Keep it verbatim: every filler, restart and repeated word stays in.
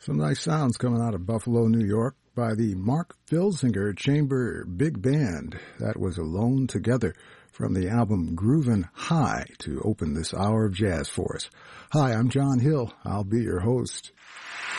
Some nice sounds coming out of Buffalo, New York by the Mark Filzinger Chamber Big Band. That was Alone Together from the album Groovin' High to open this hour of jazz for us. Hi, I'm John Hill. I'll be your host.